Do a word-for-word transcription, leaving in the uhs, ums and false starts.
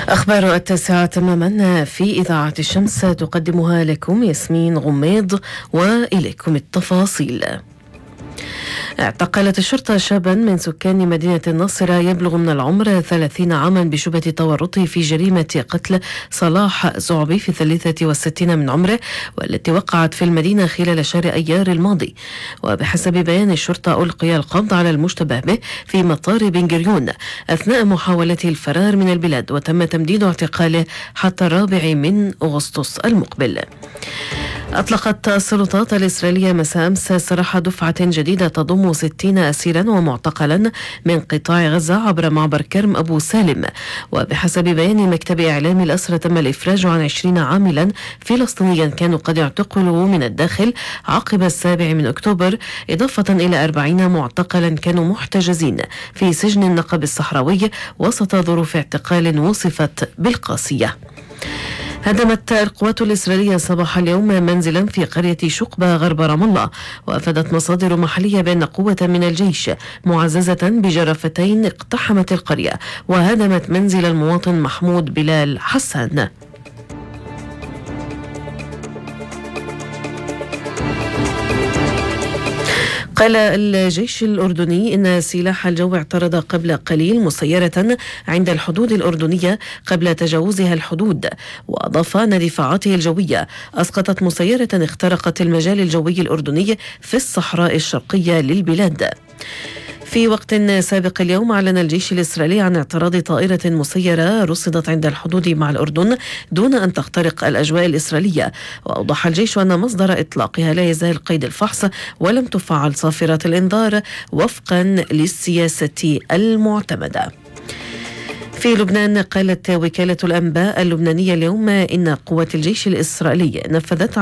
أخبار التاسعة تماما في إذاعة الشمس تقدمها لكم ياسمين غميض، وإليكم التفاصيل. اعتقلت الشرطة شابا من سكان مدينة الناصرة يبلغ من العمر ثلاثين عاما بشبهة تورطه في جريمة قتل صلاح زعبي في الثالثة والستين من عمره، والتي وقعت في المدينة خلال شهر أيار الماضي. وبحسب بيان الشرطة ألقي القبض على المشتبه به في مطار بن غوريون أثناء محاولته الفرار من البلاد، وتم تمديد اعتقاله حتى الرابع من أغسطس المقبل. أطلقت السلطات الإسرائيلية مساء أمس سراح دفعة جديدة تضم ستين أسيرا ومعتقلا من قطاع غزة عبر معبر كرم أبو سالم. وبحسب بيان مكتب إعلام الأسرى تم الإفراج عن عشرين عاملا فلسطينيا كانوا قد اعتقلوا من الداخل عقب السابع من أكتوبر، إضافة إلى أربعين معتقلا كانوا محتجزين في سجن النقب الصحراوي وسط ظروف اعتقال وصفت بالقاسية. هدمت القوات الإسرائيلية صباح اليوم منزلا في قرية شقبة غرب رام الله، وأفادت مصادر محلية بأن قوة من الجيش معززة بجرافتين اقتحمت القرية وهدمت منزل المواطن محمود بلال حسان. قال الجيش الأردني إن سلاح الجو اعترض قبل قليل مسيرة عند الحدود الأردنية قبل تجاوزها الحدود، وأضاف أن دفاعاته الجوية أسقطت مسيرة اخترقت المجال الجوي الأردني في الصحراء الشرقية للبلاد. في وقت سابق اليوم أعلن الجيش الإسرائيلي عن اعتراض طائرة مسيرة رصدت عند الحدود مع الأردن دون أن تخترق الأجواء الإسرائيلية، وأوضح الجيش أن مصدر إطلاقها لا يزال قيد الفحص ولم تفعل صافرات الإنذار وفقا للسياسة المعتمدة. في لبنان قالت وكالة الأنباء اللبنانية اليوم إن قوات الجيش الإسرائيلي نفذت